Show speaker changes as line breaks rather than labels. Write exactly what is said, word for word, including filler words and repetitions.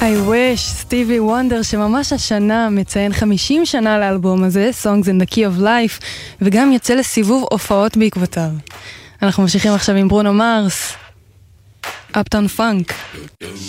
I wish, סטיבי וונדר, שממש השנה מציין חמישים שנה לאלבום הזה, Songs in the Key of Life, וגם יוצא לסיבוב הופעות בעקבותיו. אנחנו ממשיכים עכשיו עם ברונו מרס, Uptown Funk.